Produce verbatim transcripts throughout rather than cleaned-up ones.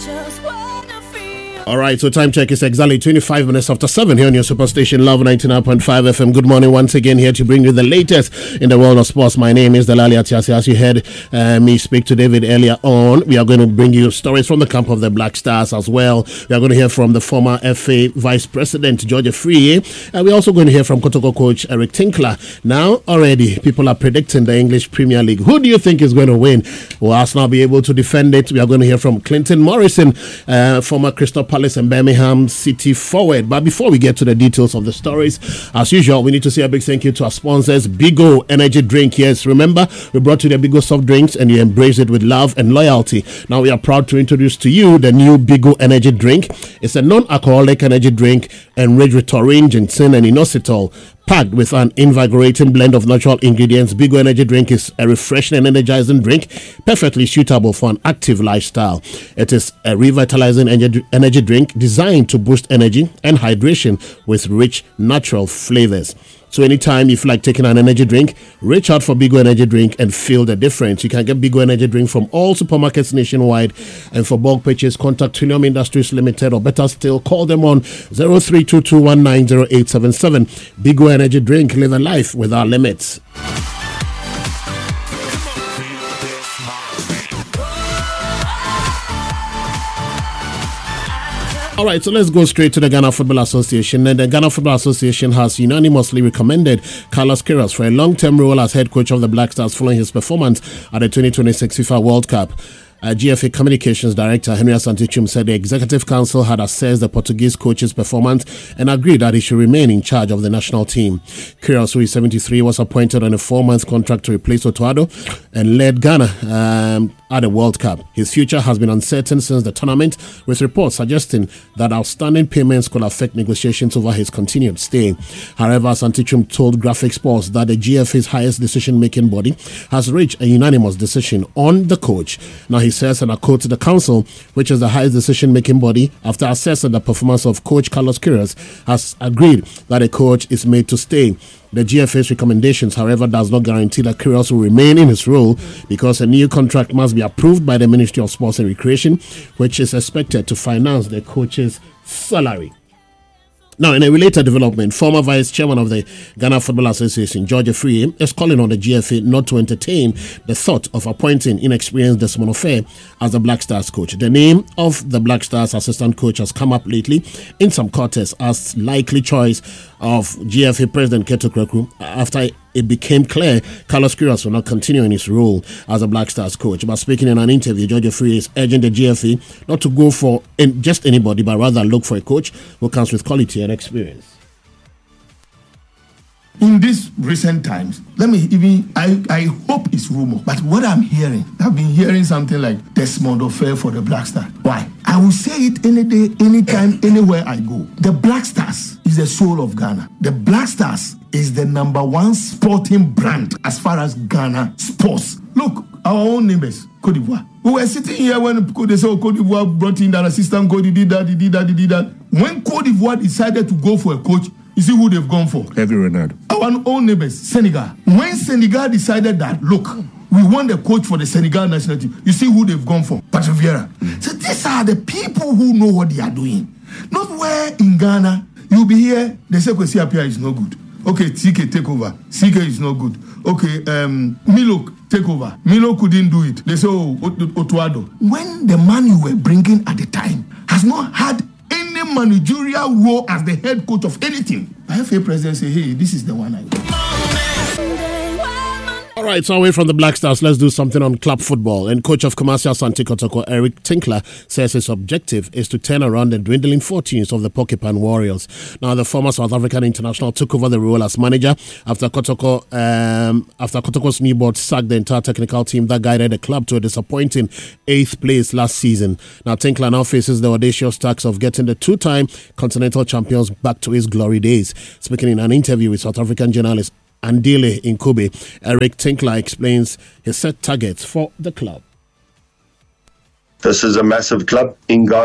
All right, so time check is exactly twenty-five minutes after seven here on your superstation, Love ninety-nine point five F M. Good morning once again, here to bring you the latest in the world of sports. My name is Delali Atiasi. As you heard uh, me speak to David earlier on, we are going to bring you stories from the camp of the Black Stars as well. We are going to hear from the former F A Vice President, George Afriyie, and we're also going to hear from Kotoko coach Eric Tinkler. Now, already, people are predicting the English Premier League. Who do you think is going to win? Will Arsenal be able to defend it? We are going to hear from Clinton Morrison, uh, former Crystal Palace and Birmingham City forward. But before we get to the details of the stories, as usual, we need to say a big thank you to our sponsors, Bigo Energy Drink. Yes, remember, we brought you the Bigo soft drinks and you embrace it with love and loyalty. Now we are proud to introduce to you the new Bigo Energy Drink. It's a non-alcoholic energy drink enriched with taurine, ginseng and inositol. Packed with an invigorating blend of natural ingredients, Bigo Energy Drink is a refreshing and energizing drink, perfectly suitable for an active lifestyle. It is a revitalizing energy drink designed to boost energy and hydration with rich natural flavors. So anytime you feel like taking an energy drink, reach out for Bigo Energy Drink and feel the difference. You can get Bigo Energy Drink from all supermarkets nationwide. And for bulk purchase, contact Trillium Industries Limited, or better still, call them on zero three two two one nine zero eight seven seven. Bigo Energy Drink, live a life without limits. All right, so let's go straight to the Ghana Football Association. And the Ghana Football Association has unanimously recommended Carlos Queiroz for a long-term role as head coach of the Black Stars following his performance at the twenty twenty-six FIFA World Cup. Uh, G F A Communications Director Henry Asantichum said the Executive Council had assessed the Portuguese coach's performance and agreed that he should remain in charge of the national team. Queiroz, who is seventy-three, was appointed on a four-month contract to replace Otuado and led Ghana um, at the World Cup. His future has been uncertain since the tournament, with reports suggesting that outstanding payments could affect negotiations over his continued stay. However, Asantichum told Graphic Sports that the G F A's highest decision-making body has reached a unanimous decision on the coach. Now, he says, and I quote, the council, which is the highest decision-making body, after assessing the performance of coach Carlos Queiroz, has agreed that a coach is made to stay. The G F A's recommendations, however, does not guarantee that Queiroz will remain in his role, because a new contract must be approved by the Ministry of Sports and Recreation, which is expected to finance the coach's salary. Now, in a related development, former Vice Chairman of the Ghana Football Association, George Afriyie, is calling on the G F A not to entertain the thought of appointing inexperienced Desmond Ofe as the Black Stars coach. The name of the Black Stars assistant coach has come up lately in some quarters as likely choice of G F A President Keto Kreku after it became clear Carlos Queiroz will not continue in his role as a Black Stars coach. But speaking in an interview, George Afriyie is urging the G F A not to go for just anybody, but rather look for a coach who comes with quality and experience. In these recent times, let me even, I, I hope it's rumor, but what I'm hearing, I've been hearing something like Desmond Ofe for the Black Stars. Why? I will say it any day, anytime, anywhere I go. The Black Stars is the soul of Ghana. The Black Stars is the number one sporting brand as far as Ghana sports. Look, our own neighbors, Cote d'Ivoire. We were sitting here when they said, oh, Cote d'Ivoire brought in that assistant coach, he did that, he did that, he did that. When Cote d'Ivoire decided to go for a coach, you see who they've gone for? Hervé Renard. Our own neighbors, Senegal. When Senegal decided that, look, we want the coach for the Senegal national team, you see who they've gone for? Patrick Vieira. Mm. So these are the people who know what they are doing. Not where in Ghana, you'll be here, they say Kwesi Appiah is no good. Okay, T K take over. C K is no good. Okay, um, Milo take over. Milo couldn't do it. They say, oh, Otuado. When the man you were bringing at the time has not had any managerial role as the head coach of anything, I have a president say, hey, this is the one I want. All right, so away from the Black Stars, let's do something on club football. And coach of Kumasi Asante Kotoko, Eric Tinkler, says his objective is to turn around the dwindling fortunes of the Porcupine Warriors. Now, the former South African international took over the role as manager after Kotoko, um, after Kotoko's new board sacked the entire technical team that guided the club to a disappointing eighth place last season. Now, Tinkler now faces the audacious task of getting the two-time continental champions back to his glory days. Speaking in an interview with South African journalist Andile in Kobe, Eric Tinkler explains his set targets for the club. This is a massive club in Ghana.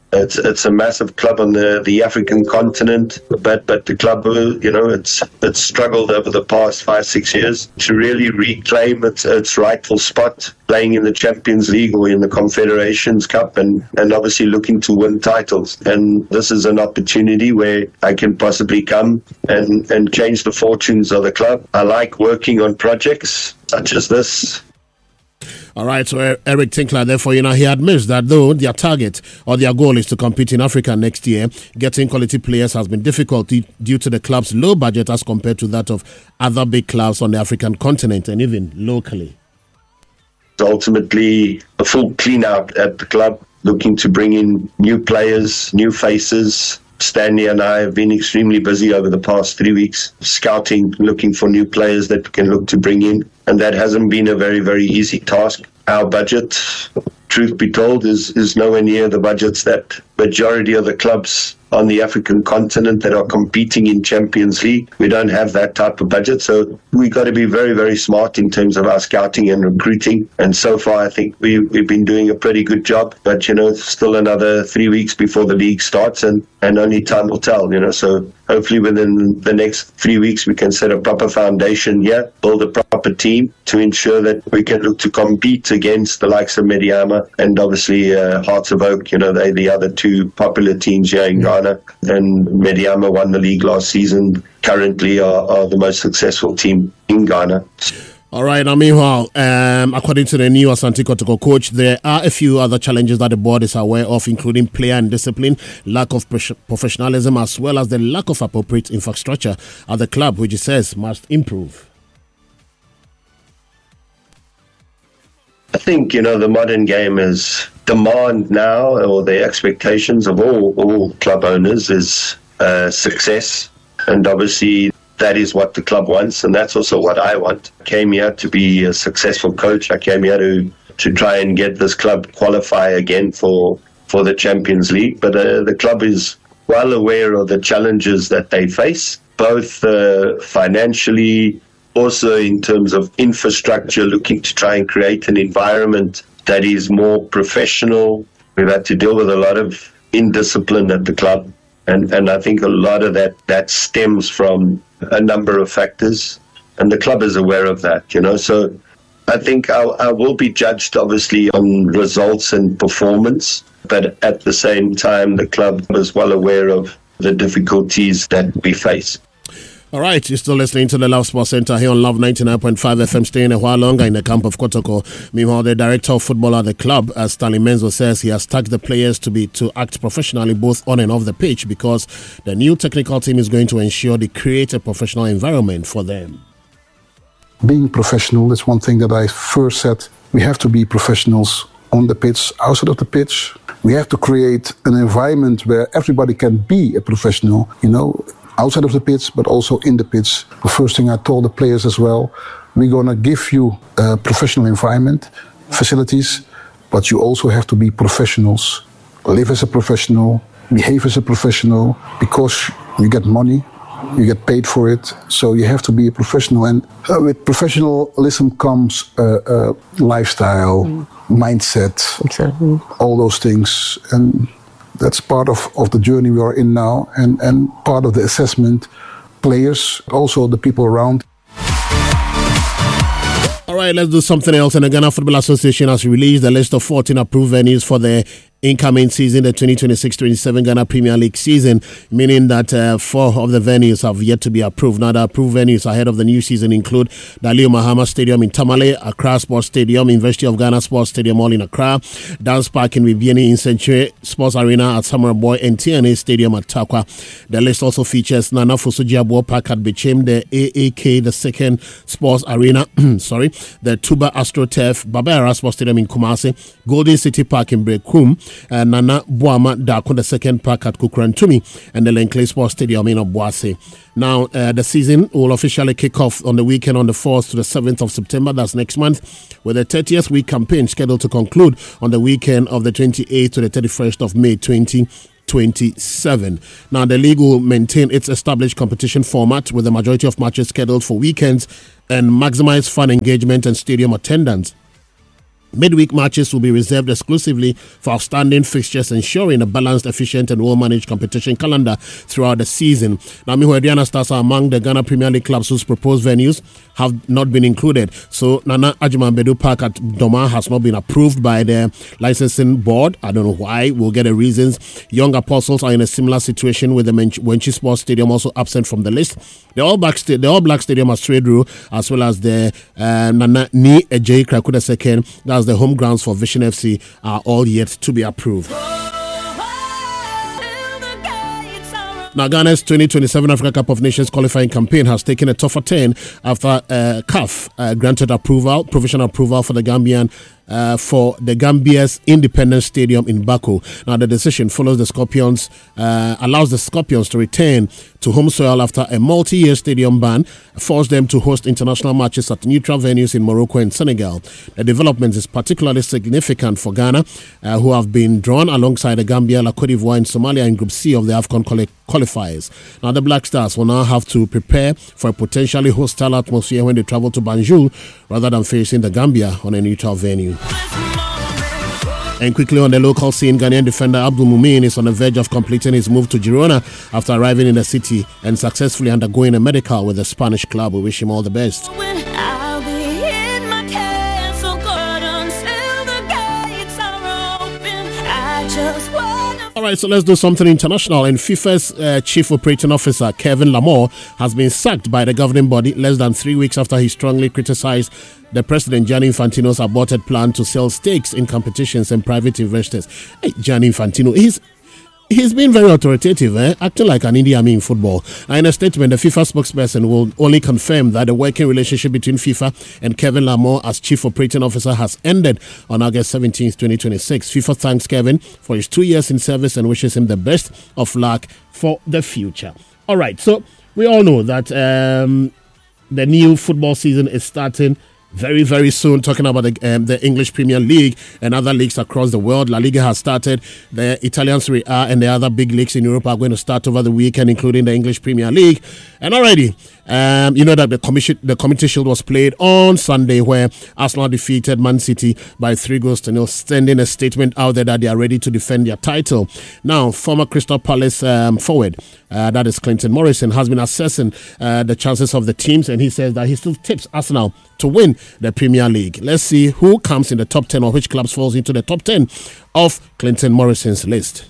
It's it's a massive club on the, the African continent, but but the club, you know, it's it's struggled over the past five six years to really reclaim its its rightful spot, playing in the Champions League or in the Confederations Cup, and and obviously looking to win titles. And this is an opportunity where I can possibly come and and change the fortunes of the club. I like working on projects such as this. All right, so Eric Tinkler, therefore, you know, he admits that though their target or their goal is to compete in Africa next year, getting quality players has been difficult due to the club's low budget as compared to that of other big clubs on the African continent and even locally. Ultimately, a full clean-out at the club, looking to bring in new players, new faces. Stanley and I have been extremely busy over the past three weeks, scouting, looking for new players that we can look to bring in. And that hasn't been a very, very easy task. Our budget, truth be told, is, is nowhere near the budgets that majority of the clubs on the African continent that are competing in Champions League. We don't have that type of budget, so we got to be very, very smart in terms of our scouting and recruiting. And so far, I think we, we've been doing a pretty good job. But, you know, it's still another three weeks before the league starts, and, and only time will tell, you know. So hopefully within the next three weeks, we can set a proper foundation here, build a proper team to ensure that we can look to compete against the likes of Medeama and obviously uh, Hearts of Oak. You know, they're the other two popular teams here in Ghana. And Medeama won the league last season, currently are, are the most successful team in Ghana. All right, now meanwhile, um, according to the new Asante Kotoko coach, there are a few other challenges that the board is aware of, including player and discipline, lack of pre- professionalism, as well as the lack of appropriate infrastructure at the club, which he says must improve. I think, you know, the modern game is demand now, or the expectations of all, all club owners is uh, success. And obviously that is what the club wants, and that's also what I want. I came here to be a successful coach. I came here to, to try and get this club qualify again for, for the Champions League. But uh, the club is well aware of the challenges that they face, both uh, financially, also in terms of infrastructure, looking to try and create an environment that is more professional. We've had to deal with a lot of indiscipline at the club. And, and I think a lot of that, that stems from a number of factors. And the club is aware of that, you know. So I think I, I will be judged, obviously, on results and performance. But at the same time, the club is well aware of the difficulties that we face. All right, you're still listening to the Love Sports Center here on Love ninety-nine point five F M, staying a while longer in the camp of Kotoko. Meanwhile, the director of football at the club, as Stanley Menzo, says he has tasked the players to be to act professionally both on and off the pitch, because the new technical team is going to ensure they create a professional environment for them. Being professional is one thing that I first said. We have to be professionals on the pitch, outside of the pitch. We have to create an environment where everybody can be a professional, you know, outside of the pitch, but also in the pitch. The first thing I told the players as well, we're going to give you a professional environment, facilities, but you also have to be professionals. Live as a professional, behave as a professional, because you get money, you get paid for it, so you have to be a professional. And uh, with professionalism comes uh, uh, lifestyle, mm. mindset, exactly. All those things. And that's part of, of the journey we are in now, and, and part of the assessment. Players, also the people around. All right, let's do something else. And the Ghana Football Association has released a list of fourteen approved venues for the incoming season, the twenty twenty-six twenty-seven Ghana Premier League season, meaning that uh, four of the venues have yet to be approved. Now, the approved venues ahead of the new season include Dalio Mahama Stadium in Tamale, Accra Sports Stadium, University of Ghana Sports Stadium all in Accra, Dance Park in Viviani in Century, Sports Arena at Samurai Boy, and T N A Stadium at Takwa. The list also features Nana Fosujiabo Park at Bichim, the A A K, the second Sports Arena, sorry, the Tuba AstroTurf, Babara Sports Stadium in Kumasi, Golden City Park in Brekum, Uh, Nana Boama Dako, the second park at Kukurantumi, and the Lenkley Sports Stadium in Obuasi. Now, uh, the season will officially kick off on the weekend on the fourth to the seventh of September, that's next month, with the thirtieth week campaign scheduled to conclude on the weekend of the twenty-eighth to the thirty-first of May twenty twenty-seven. Now, the league will maintain its established competition format with the majority of matches scheduled for weekends and maximize fan engagement and stadium attendance. Midweek matches will be reserved exclusively for outstanding fixtures, ensuring a balanced, efficient and well-managed competition calendar throughout the season. Now, meanwhile, Diana Stars are among the Ghana Premier League clubs whose proposed venues have not been included. So, Nana Ajiman Park at Doma has not been approved by the licensing board. I don't know why. We'll get the reasons. Young Apostles are in a similar situation with the Wenchi Sports Stadium also absent from the list. The All Black, sta- the All Black Stadium at Stradru, as well as the uh, Nana Ni Ejay Krakuda Second, that's the home grounds for Vision F C, are all yet to be approved. Now, Ghana's twenty twenty-seven Africa Cup of Nations qualifying campaign has taken a tougher turn after uh, C A F uh, granted approval, provisional approval for the Gambian uh, for the Gambia's Independence Stadium in Baku. Now, the decision follows the Scorpions, uh, allows the Scorpions to return to home soil after a multi-year stadium ban forced them to host international matches at neutral venues in Morocco and Senegal. The development is particularly significant for Ghana, uh, who have been drawn alongside the Gambia, La Côte d'Ivoire and Somalia in Group C of the AFCON quali- qualifiers. Now, the Black Stars will now have to prepare for a potentially hostile atmosphere when they travel to Banjul rather than facing the Gambia on a neutral venue. And quickly on the local scene, Ghanaian defender Abdul Mumin is on the verge of completing his move to Girona after arriving in the city and successfully undergoing a medical with the Spanish club. We wish him all the best. All right, so let's do something international. And FIFA's uh, chief operating officer, Kevin Lamore, has been sacked by the governing body less than three weeks after he strongly criticized the president, Gianni Infantino's aborted plan to sell stakes in competitions and private investors. Hey, Gianni Infantino, he's He's been very authoritative, eh? Acting like an Idi Amin in football. Now, in a statement, the FIFA spokesperson will only confirm that the working relationship between FIFA and Kevin Lamore as chief operating officer has ended on August seventeenth, twenty twenty-six. FIFA thanks Kevin for his two years in service and wishes him the best of luck for the future. All right, so we all know that um, the new football season is starting very, very soon. Talking about the, um, the English Premier League and other leagues across the world. La Liga has started. The Italian Serie A and the other big leagues in Europe are going to start over the weekend, including the English Premier League. And already, um, you know that the commission, the Community Shield was played on Sunday, where Arsenal defeated Man City by three goals to nil, sending a statement out there that they are ready to defend their title. Now, former Crystal Palace um, forward, uh, that is Clinton Morrison, has been assessing uh, the chances of the teams, and he says that he still tips Arsenal to win the Premier League. Let's see who comes in the top ten or which clubs falls into the top ten of Clinton Morrison's list.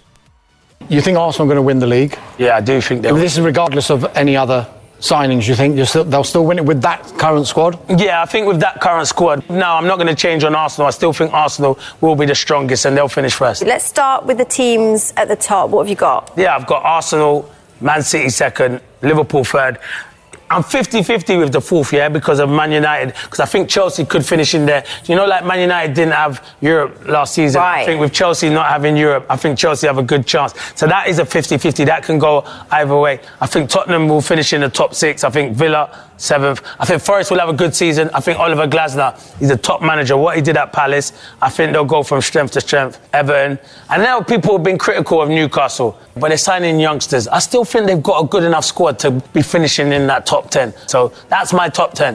You think Arsenal are going to win the league? Yeah, I do think they'll. This is regardless of any other signings. You think still, they'll still win it with that current squad? Yeah, I think with that current squad. No, I'm not going to change on Arsenal. I still think Arsenal will be the strongest and they'll finish first. Let's start with the teams at the top. What have you got? Yeah, I've got Arsenal, Man City second, Liverpool third. I'm fifty-fifty with the fourth, yeah, because of Man United. Because I think Chelsea could finish in there. You know, like Man United didn't have Europe last season. Right. I think with Chelsea not having Europe, I think Chelsea have a good chance. So that is a fifty-fifty. That can go either way. I think Tottenham will finish in the top six. I think Villa, seventh. I think Forest will have a good season. I think Oliver Glasner, he's a top manager. What he did at Palace, I think they'll go from strength to strength. Everton. And now people have been critical of Newcastle, but they're signing youngsters. I still think they've got a good enough squad to be finishing in that top ten. So that's my top ten.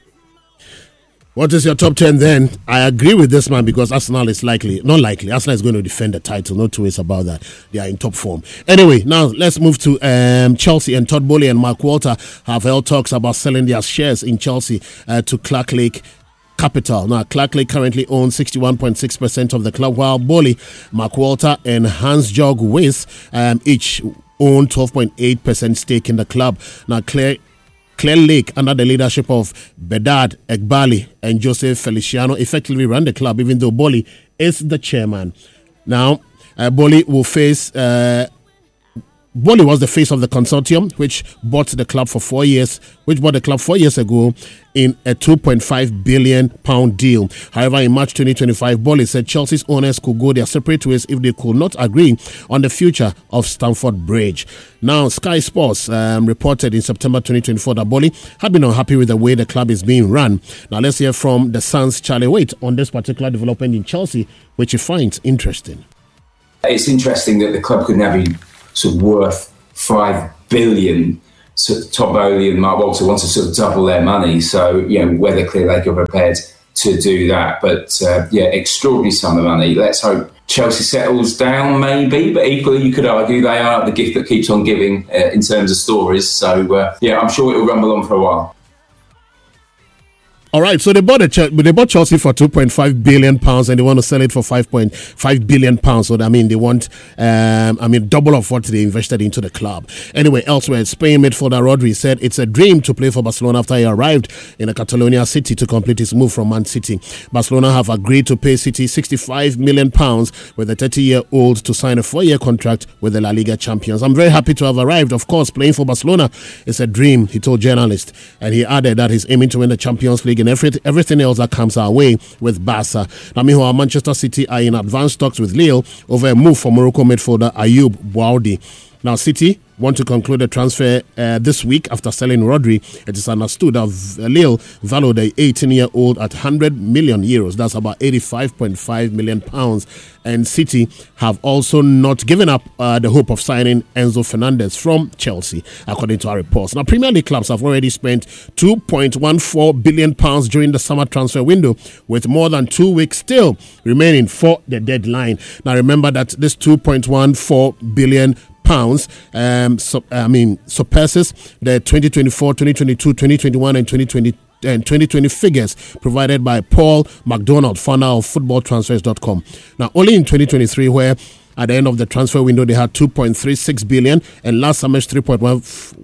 What is your top ten then? I agree with this man because Arsenal is likely, not likely, Arsenal is going to defend the title. No two ways about that. They are in top form. Anyway, now let's move to um, Chelsea. And Todd Boehly and Mark Walter have held talks about selling their shares in Chelsea uh, to Clark Lake Capital. Now, Clark Lake currently owns sixty-one point six percent of the club, while Boehly, Mark Walter and Hans-Jörg Wyss um, each own twelve point eight percent stake in the club. Now, Claire Clear Lake, under the leadership of Bedard Egbali and Joseph Feliciano, effectively run the club, even though Boehly is the chairman. Now, uh, Boehly will face... Uh, Boehly was the face of the consortium, which bought the club for four years, which bought the club four years ago in a two point five billion pound deal. However, in March twenty twenty-five, Boehly said Chelsea's owners could go their separate ways if they could not agree on the future of Stamford Bridge. Now, Sky Sports um, reported in September twenty twenty-four that Boehly had been unhappy with the way the club is being run. Now, let's hear from the Sun's Charlie Waite on this particular development in Chelsea, which he finds interesting. It's interesting that the club could now be sort of worth five billion. So Todd Boehly and Mark Walter want to sort of double their money. So, you know, whether Clear Lake are prepared to do that. But uh, yeah, extraordinary sum of money. Let's hope Chelsea settles down, maybe. But equally, you could argue they are the gift that keeps on giving uh, in terms of stories. So uh, yeah, I'm sure it will rumble on for a while. All right, so they bought a, they bought Chelsea for two point five billion pounds, and they want to sell it for five point five billion pounds. So I mean, they want, um, I mean, double of what they invested into the club. Anyway, elsewhere, Spain midfielder Rodri said it's a dream to play for Barcelona after he arrived in a Catalonia city to complete his move from Man City. Barcelona have agreed to pay City sixty-five million pounds with a thirty-year-old to sign a four-year contract with the La Liga champions. I'm very happy to have arrived. Of course, playing for Barcelona is a dream, he told journalists, and he added that he's aiming to win the Champions League and every, everything else that comes our way with Barca. Now, meanwhile, Manchester City are in advanced talks with Lille over a move for Morocco midfielder Ayoub Boudi. Now, City want to conclude the transfer uh, this week after selling Rodri. It is understood that Lille valued the eighteen-year-old at one hundred million euros. That's about eighty-five point five million pounds. And City have also not given up uh, the hope of signing Enzo Fernandez from Chelsea, according to our reports. Now, Premier League clubs have already spent two point one four billion pounds during the summer transfer window, with more than two weeks still remaining for the deadline. Now, remember that this two point one four billion pounds um, so, I mean surpasses the twenty twenty-four, twenty twenty-two, twenty twenty-one and twenty twenty and twenty twenty figures provided by Paul McDonald, founder of football transfers dot com. Now, only in twenty twenty-three, where at the end of the transfer window they had two point three six billion and last summer's three point one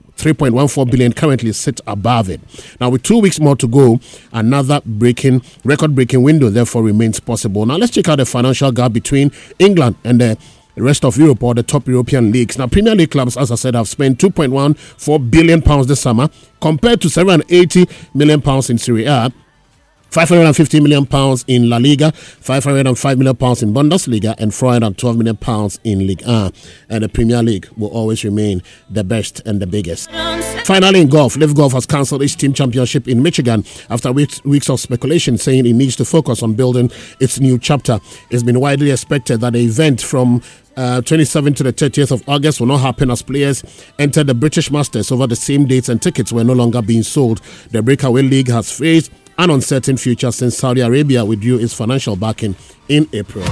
four billion currently sit above it. Now, with two weeks more to go, another breaking record breaking window therefore remains possible. Now, let's check out the financial gap between England and the the rest of Europe, or the top European leagues. Now, Premier League clubs, as I said, have spent two point one four billion pounds this summer, compared to seven hundred eighty million pounds in Serie A, five hundred fifty million pounds in La Liga, five hundred five million pounds in Bundesliga, and four hundred twelve million pounds in Ligue one. And the Premier League will always remain the best and the biggest. Finally, in golf, Live Golf has cancelled its team championship in Michigan after weeks, weeks of speculation, saying it needs to focus on building its new chapter. It's been widely expected that the event from Uh, twenty-seventh to the thirtieth of August will not happen as players entered the British Masters over the same dates and tickets were no longer being sold. The Breakaway League has faced an uncertain future since Saudi Arabia withdrew its financial backing in April.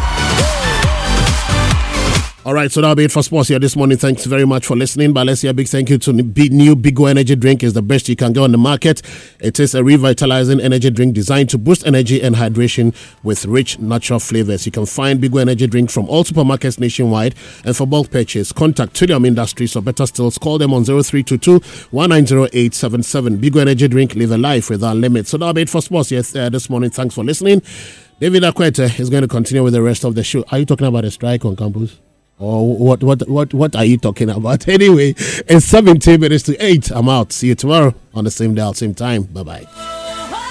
All right, so that'll be it for sports here this morning. Thanks very much for listening. But let's say a big thank you to the new Bigo Energy Drink. Is the best you can get on the market. It is a revitalizing energy drink designed to boost energy and hydration with rich natural flavors. You can find Bigo Energy Drink from all supermarkets nationwide. And for bulk purchase, contact Trillium Industries, or better still, call them on zero three two two, one nine zero eight seven seven. Bigo Energy Drink, live a life without limits. So that'll be it for sports here uh, this morning. Thanks for listening. David Akwete is going to continue with the rest of the show. Are you talking about a strike on campus? Or what, what, what, what are you talking about? Anyway, it's seventeen minutes to eight. I'm out. See you tomorrow on the same day, same time. Bye-bye.